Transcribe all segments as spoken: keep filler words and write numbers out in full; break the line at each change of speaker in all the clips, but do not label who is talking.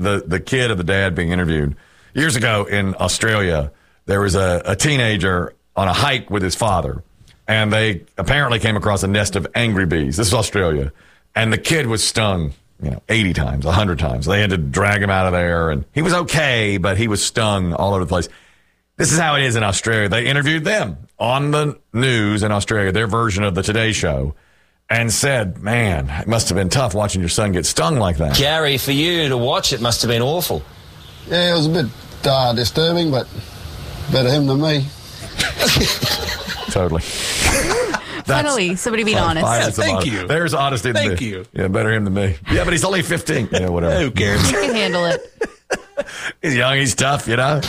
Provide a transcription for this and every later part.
the, the kid of the dad being interviewed. Years ago in Australia, there was a, a teenager on a hike with his father, and they apparently came across a nest of angry bees. This is Australia. And the kid was stung, you know, eighty times, one hundred times. They had to drag him out of there, and he was okay, but he was stung all over the place. This is how it is in Australia. They interviewed them on the news in Australia, their version of the Today Show, and said, man, it must have been tough watching your son get stung like that.
Gary, for you to watch it must have been awful.
Yeah, it was a bit uh, disturbing, but better him than me.
Totally.
Finally, somebody being honest.
Yeah,
thank
honest.
you.
There's honesty.
Thank
me.
you.
Yeah, better him than me. Yeah, but he's only fifteen. Yeah, whatever.
Who cares?
You can handle it.
He's young. He's tough, you know.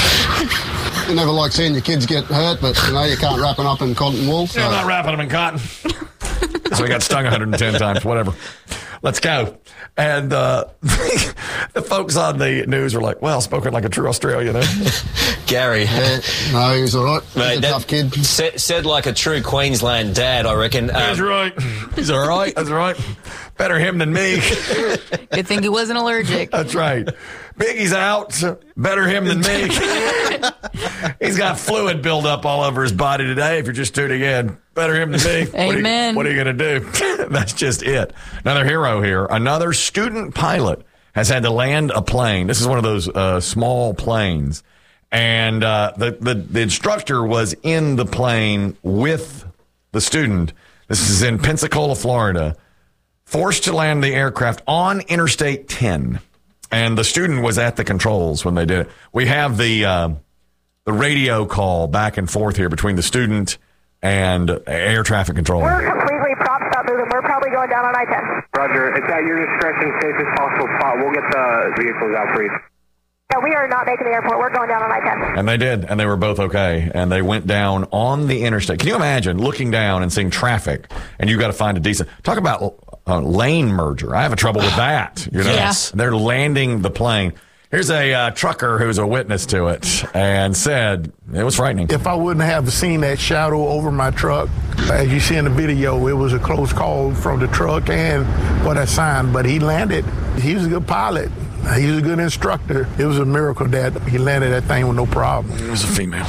You never like seeing your kids get hurt, but, you know, you can't wrap them up in cotton wool. So.
I'm not wrapping them in cotton. So he got stung one hundred ten times, whatever. Let's go. And uh, the folks on the news were like, well, spoken like a true Australian. Eh?
Gary.
Yeah, no, he was all right. He's
Mate,
a
that-
tough kid.
Said, said like a true Queensland dad, I reckon. Um,
That's right. He's all right. That's right. Better him than me.
Good thing he wasn't allergic.
That's right. Biggie's out. Better him than me. He's got fluid buildup all over his body today. If you're just tuning in, better him than me.
Amen.
What are you, you going to do? That's just it. Another hero here. Another student pilot has had to land a plane. This is one of those uh, small planes. And uh, the, the, the instructor was in the plane with the student. This is in Pensacola, Florida. Forced to land the aircraft on Interstate ten. And the student was at the controls when they did it. We have the uh, the radio call back and forth here between the student and air traffic control.
We're completely propped up moving. We're probably going down on I ten.
Roger. It's at your discretion, safest possible spot. We'll get the vehicles out for you.
No, we are not making the airport. We're going down on I ten.
And they did, and they were both okay. And they went down on the interstate. Can you imagine looking down and seeing traffic, and you've got to find a decent... Talk about uh, lane merger. I have a trouble with that. You know,
Yes.
They're landing the plane. Here's a uh, trucker who's a witness to it and said it was frightening.
If I wouldn't have seen that shadow over my truck, as you see in the video, it was a close call from the truck and for that sign. But he landed. He was a good pilot. He was a good instructor. It was a miracle that he landed that thing with no problem.
It was a female.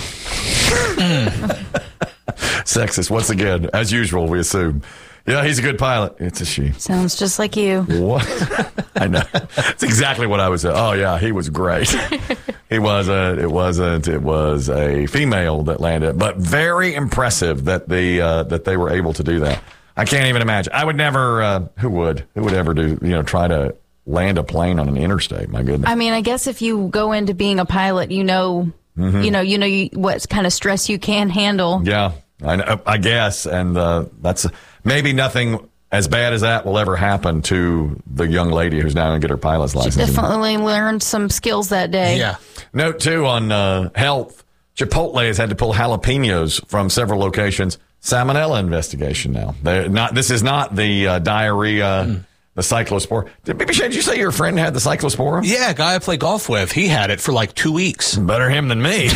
Sexist once again, as usual, we assume. Yeah, he's a good pilot. It's a she.
Sounds just like you.
What? I know. It's exactly what I was saying. Oh, yeah, he was great. He wasn't. It wasn't. It was a female that landed. But very impressive that the uh, that they were able to do that. I can't even imagine. I would never. Uh, who would? Who would ever do? You know, try to land a plane on an interstate? My goodness.
I mean, I guess if you go into being a pilot, you know,
Mm-hmm.
you know, you know you, what kind of stress you can handle.
Yeah, I, know, I guess, and uh, that's maybe nothing as bad as that will ever happen to the young lady who's now going to get her pilot's
She
license.
definitely learned some skills that day.
Yeah.
Note too on uh, health, Chipotle has had to pull jalapenos from several locations. Salmonella investigation now. They're not. This is not the uh, diarrhea, mm. the cyclospora. Did, Baby Shane, did you say your friend had the cyclospora?
Yeah, a guy I play golf with, he had it for like two weeks.
Better him than me.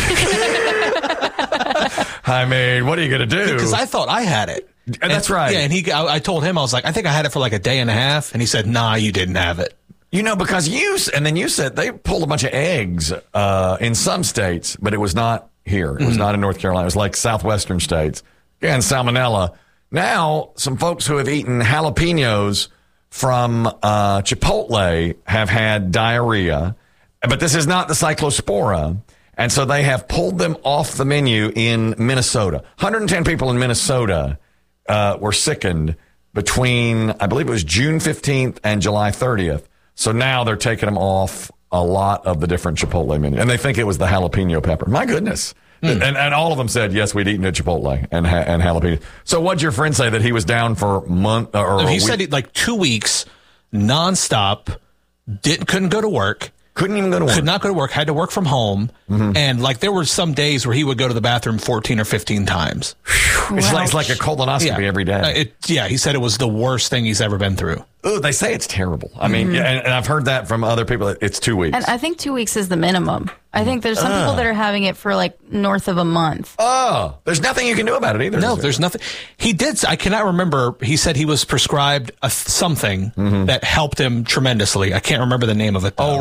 I mean, what are you going to do?
Because I thought I had it.
And that's right.
Yeah, and he, I, I told him, I was like, I think I had it for like a day and a half. And he said, nah, you didn't have it.
You know, because you, and then you said they pulled a bunch of eggs uh, in some states, but it was not here. It was mm-hmm. not in North Carolina. It was like southwestern states. Again, salmonella. Now, some folks who have eaten jalapenos from uh, Chipotle have had diarrhea, but this is not the cyclospora. And so they have pulled them off the menu in Minnesota. one hundred ten people in Minnesota uh, were sickened between, I believe it was June fifteenth and July thirtieth. So now they're taking them off a lot of the different Chipotle menus. And they think it was the jalapeno pepper. My goodness. Mm. And and all of them said, yes, we'd eaten at Chipotle and ha- and jalapeno. So what'd your friend say, that he was down for a month? Or
no,
a
he
week?
said he, like two weeks, nonstop, didn't, couldn't go to work.
Couldn't even go to work.
Could not go to work, had to work from home. Mm-hmm. And like there were some days where he would go to the bathroom fourteen or fifteen times.
It's, like, it's like a colonoscopy
yeah.
every day.
Uh, it, yeah, he said it was the worst thing he's ever been through.
Oh, they say it's terrible. I mean, mm-hmm. yeah, and, and I've heard that from other people. It's two weeks.
And I think two weeks is the minimum. I think there's some uh. people that are having it for like north of a month.
Oh, there's nothing you can do about it either.
No, there's nothing. He did. I cannot remember. He said he was prescribed a, something mm-hmm. that helped him tremendously. I can't remember the name of it, though.
Oh,